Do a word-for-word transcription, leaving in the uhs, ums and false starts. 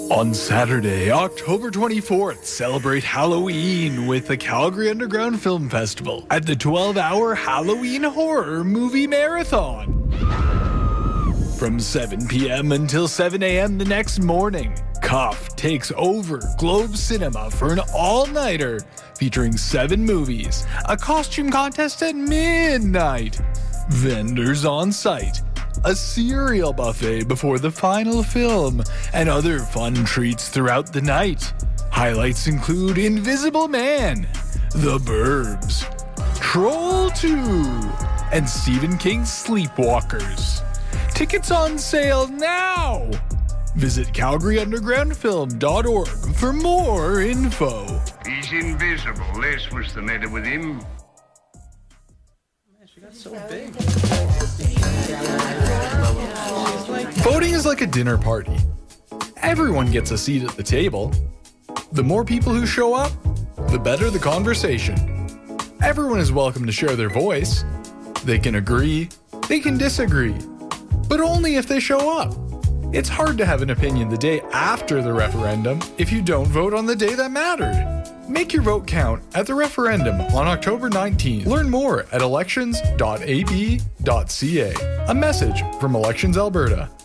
On Saturday, October twenty-fourth, celebrate Halloween with the Calgary Underground Film Festival at the twelve-hour Halloween Horror Movie Marathon. From seven p.m. until seven a.m. the next morning, Cuff takes over Globe Cinema for an all-nighter featuring seven movies, a costume contest at midnight, vendors on site, a cereal buffet before the final film, and other fun treats throughout the night. Highlights include Invisible Man, The Burbs, Troll two, and Stephen King's Sleepwalkers. Tickets on sale now! Visit calgary underground film dot org for more info. He's invisible. This was the matter with him. Man, she got so big. Voting is like a dinner party. Everyone gets a seat at the table. The more people who show up, the better the conversation. Everyone is welcome to share their voice. They can agree, they can disagree, but only if they show up. It's hard to have an opinion the day after the referendum if you don't vote on the day that mattered. Make your vote count at the referendum on October nineteenth. Learn more at elections dot a b dot c a. A message from Elections Alberta.